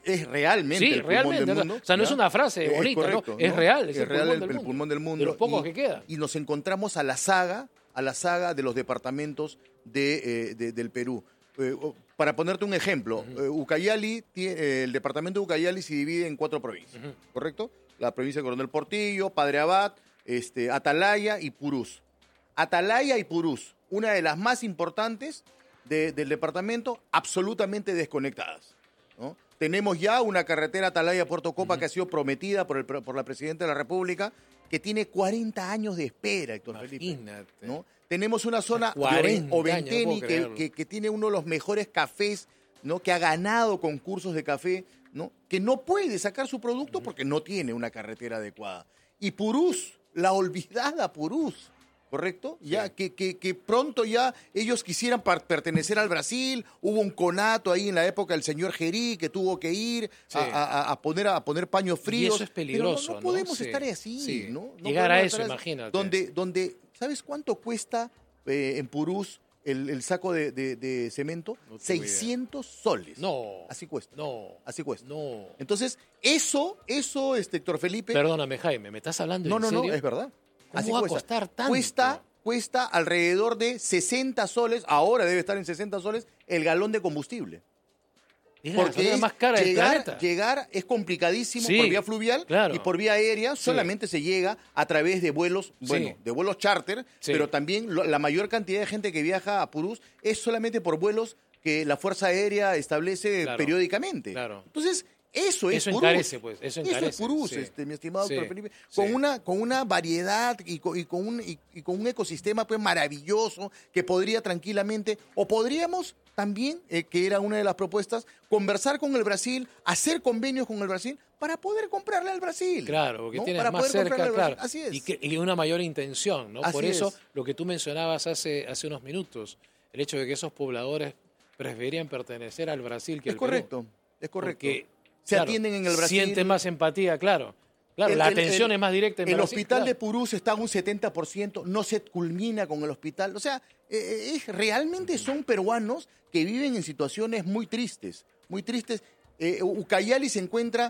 es realmente Sí, el pulmón realmente. del mundo. O sea, no es ¿ya? una frase bonita, correcto, ¿no? Es real, es el real pulmón del el mundo. pulmón del mundo. De los pocos que quedan. Y nos encontramos a la saga de los departamentos del Perú. Para ponerte un ejemplo, Ucayali, el departamento de Ucayali se divide en 4 provincias, ¿correcto? La provincia de Coronel Portillo, Padre Abad, Atalaya y Purús. Atalaya y Purús, una de las más importantes del departamento, absolutamente desconectadas, ¿no? Tenemos ya una carretera Atalaya-Puerto Copa que ha sido prometida por la Presidenta de la República, que tiene 40 años de espera, Héctor Felipe, ¿no? Tenemos una zona de Oventeni que tiene uno de los mejores cafés, ¿no? Que ha ganado concursos de café, ¿no? Que no puede sacar su producto porque no tiene una carretera adecuada. Y Purús, la olvidada Purús, ¿correcto? Sí. Ya que pronto ya ellos quisieran pertenecer al Brasil, hubo un conato ahí en la época del señor Gerí que tuvo que ir a poner paños fríos. Y eso es peligroso, pero no podemos ¿no? estar así, Sí. ¿no? No Llegar a podemos eso, estar así. imagínate. Donde, ¿sabes cuánto cuesta en Purús el saco de cemento? No tengo 600 soles. No. Así cuesta. No. Así cuesta. No. Entonces, eso, Héctor Felipe. Perdóname, Jaime, ¿me estás hablando en serio? No, es verdad. ¿Cómo Así va a cuesta. costar tanto? Cuesta alrededor de 60 soles, ahora debe estar en 60 soles, el galón de combustible. Es la gasolina más cara del planeta. Llegar es complicadísimo Sí, por vía fluvial, claro. y por vía aérea solamente se llega a través de vuelos, Sí. de vuelos charter, Sí. pero también la mayor cantidad de gente que viaja a Purús es solamente por vuelos que la Fuerza Aérea establece Claro. periódicamente. Claro. Entonces, eso es Eso Purús. encarece, pues. Eso es encarece. Purús, Sí. mi estimado Sí. doctor Felipe, Sí. con una variedad y con un ecosistema pues maravilloso que podría tranquilamente, o podríamos también, que era una de las propuestas, conversar con el Brasil, hacer convenios con el Brasil para poder comprarle al Brasil. Claro, porque ¿no? tienes Para más poder comprarle cerca, al Brasil. claro. Así es. Y una mayor intención, ¿no? Así Por eso, es. lo que tú mencionabas hace unos minutos, el hecho de que esos pobladores preferían pertenecer al Brasil que Es al correcto, Perú. es correcto. Porque, Se claro, atienden en el Brasil. siente más empatía, claro. Claro, la atención es más directa en El Brasil. hospital claro. de Purús está a un 70%, no se culmina con el hospital. O sea, realmente son peruanos que viven en situaciones muy tristes, muy tristes. Ucayali se encuentra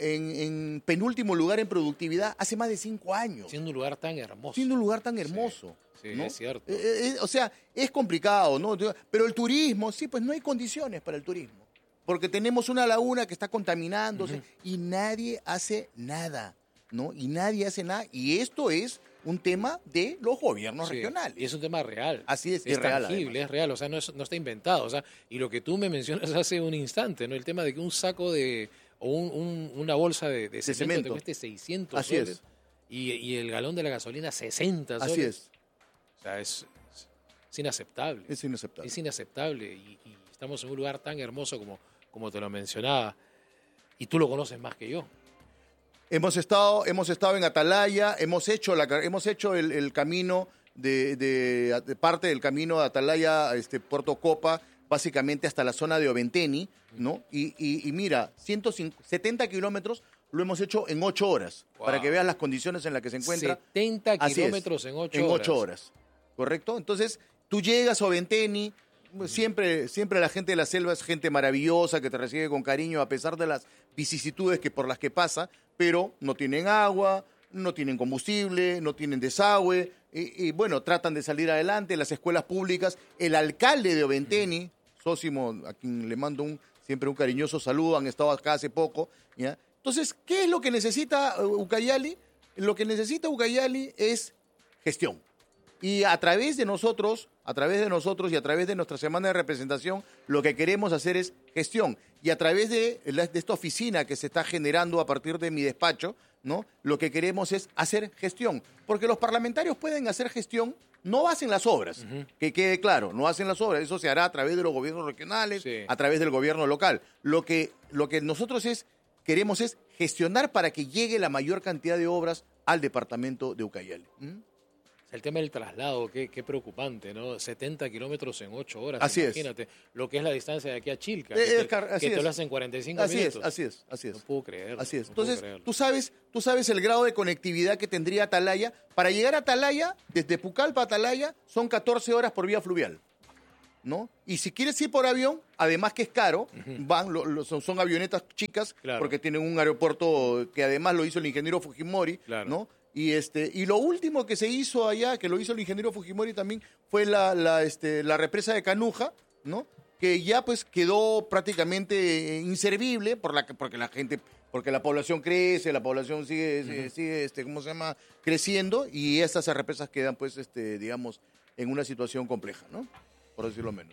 en penúltimo lugar en productividad hace más de 5 años. Siendo un lugar tan hermoso. Siendo un lugar tan hermoso. Sí, ¿no? es cierto. O sea, es complicado, ¿no? Pero el turismo, sí, pues no hay condiciones para el turismo. Porque tenemos una laguna que está contaminándose y nadie hace nada, ¿no? Y nadie hace nada. Y esto es un tema de los gobiernos regionales. Y es un tema real. Así es real. real, Tangible, es real, o sea, no está inventado. O sea, y lo que tú me mencionas hace un instante, ¿no? El tema de que un saco o una bolsa de cemento te cueste 600 Así soles es. y el galón de la gasolina 60 soles. Así es. O sea, es inaceptable. Es inaceptable. Es inaceptable. Y estamos en un lugar tan hermoso como te lo mencionaba. Y tú lo conoces más que yo. Hemos estado en Atalaya, hemos hecho el camino de parte del camino de Atalaya, Puerto Copa, básicamente hasta la zona de Oventeni, ¿no? Y mira, 70 kilómetros lo hemos hecho en 8 horas, para que veas las condiciones en las que se encuentra. 70 kilómetros en 8 horas. En 8 horas, ¿correcto? Entonces, tú llegas a Oventeni. Siempre la gente de la selva es gente maravillosa que te recibe con cariño a pesar de las vicisitudes por las que pasa, pero no tienen agua, no tienen combustible, no tienen desagüe y bueno, tratan de salir adelante. Las escuelas públicas, el alcalde de Oventeni, Sósimo, a quien le mando siempre un cariñoso saludo, han estado acá hace poco, ¿ya? Entonces, ¿qué es lo que necesita Ucayali? Lo que necesita Ucayali es gestión. Y a través de nosotros y a través de nuestra semana de representación, lo que queremos hacer es gestión. Y a través de esta oficina que se está generando a partir de mi despacho, ¿no? Lo que queremos es hacer gestión. Porque los parlamentarios pueden hacer gestión, no hacen las obras, que quede claro, no hacen las obras. Eso se hará a través de los gobiernos regionales, sí, a través del gobierno local. Lo que nosotros queremos es gestionar para que llegue la mayor cantidad de obras al departamento de Ucayali. El tema del traslado, qué preocupante, ¿no? 70 kilómetros en 8 horas. Así imagínate lo que es la distancia de aquí a Chilca, así te lo es. hacen 45 Así minutos. Así es. No puedo creerlo. Así es. no puedo Entonces, creerlo. tú sabes el grado de conectividad que tendría Atalaya. Para llegar a Atalaya, desde Pucallpa a Atalaya, son 14 horas por vía fluvial, ¿no? Y si quieres ir por avión, además que es caro, van, son avionetas chicas, porque tienen un aeropuerto que además lo hizo el ingeniero Fujimori, ¿no? Y lo último que se hizo allá, que lo hizo el ingeniero Fujimori también, fue la represa de Canuja, ¿no? Que ya pues quedó prácticamente inservible porque la población crece, la población sigue ¿cómo se llama? Creciendo, y estas represas quedan pues digamos en una situación compleja, ¿no? Por decirlo menos.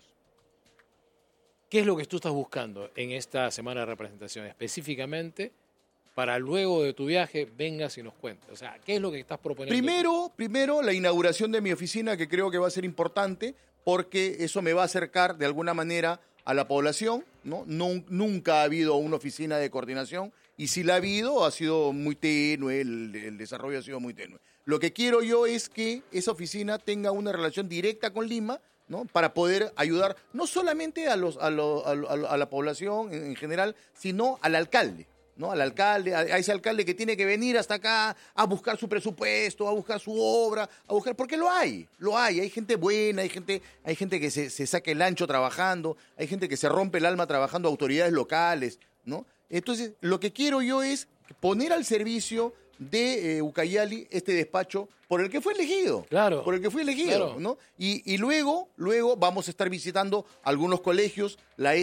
¿Qué es lo que tú estás buscando en esta semana de representación específicamente para luego de tu viaje vengas y nos cuentes? O sea, ¿qué es lo que estás proponiendo? Primero la inauguración de mi oficina, que creo que va a ser importante, porque eso me va a acercar de alguna manera a la población, ¿no? Nunca ha habido una oficina de coordinación, y si la ha habido, ha sido muy tenue, el desarrollo ha sido muy tenue. Lo que quiero yo es que esa oficina tenga una relación directa con Lima, ¿no? Para poder ayudar no solamente a la población en general, sino al alcalde, ¿no? Al alcalde, a ese alcalde que tiene que venir hasta acá a buscar su presupuesto, a buscar su obra, porque lo hay gente buena, hay gente que se saca el ancho trabajando, hay gente que se rompe el alma trabajando, autoridades locales, ¿no? Entonces, lo que quiero yo es poner al servicio de Ucayali este despacho por el que fue elegido. Claro. Por el que fue elegido, claro. ¿No? Y luego vamos a estar visitando algunos colegios. La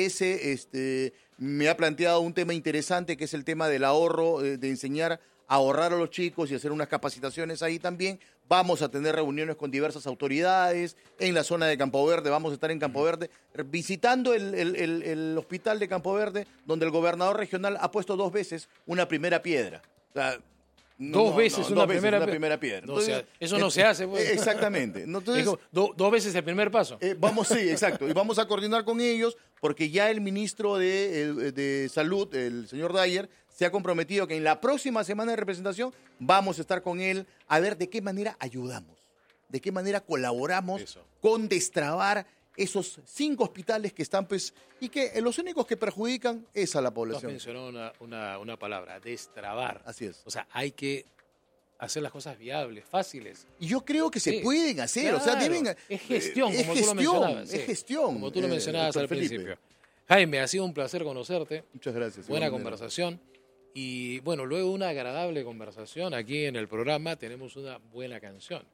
SBS me ha planteado un tema interesante, que es el tema del ahorro, de enseñar a ahorrar a los chicos y hacer unas capacitaciones ahí también. Vamos a tener reuniones con diversas autoridades. En la zona de Campo Verde, vamos a estar en Campo Verde visitando el hospital de Campo Verde, donde el gobernador regional ha puesto 2 veces una primera piedra. O sea, dos veces una primera piedra. Entonces, eso no se hace. Pues. Exactamente. Entonces, dos veces el primer paso. Sí, exacto. Y vamos a coordinar con ellos, porque ya el ministro de Salud, el señor Dyer, se ha comprometido que en la próxima semana de representación vamos a estar con él a ver de qué manera ayudamos, de qué manera colaboramos con destrabar esos 5 hospitales que están, pues, y que los únicos que perjudican es a la población. Tú has mencionado una palabra, destrabar. Así es. O sea, hay que hacer las cosas viables, fáciles. Y yo creo que se pueden hacer, claro. O sea, deben... Es gestión, como tú lo mencionabas. Es gestión. Como tú lo mencionabas al principio. Jaime, ha sido un placer conocerte. Muchas gracias. Buena conversación. Y bueno, luego de una agradable conversación aquí en el programa tenemos una buena canción.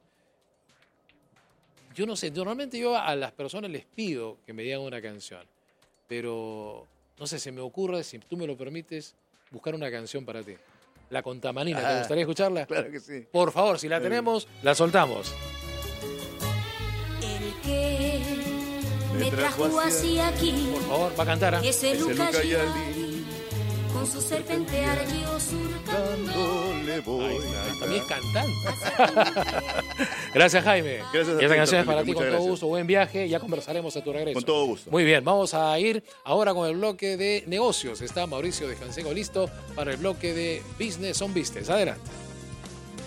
Yo no sé, normalmente yo a las personas les pido que me digan una canción, pero no sé, se me ocurre, si tú me lo permites, buscar una canción para ti. La Contamanina, ¿te gustaría escucharla? Claro que sí. Por favor, si la tenemos, la soltamos. El que me trajo así aquí. Por favor, va a cantar. Ese Ucayali. Con su serpente ardió surcándole voy. También cantando. Gracias, Jaime. Gracias. Y esta canción es para ti, con todo gusto. Buen viaje, ya conversaremos a tu regreso. Con todo gusto. Muy bien, vamos a ir ahora con el bloque de negocios. Está Mauricio de Cancego listo para el bloque de Business on Business. Adelante.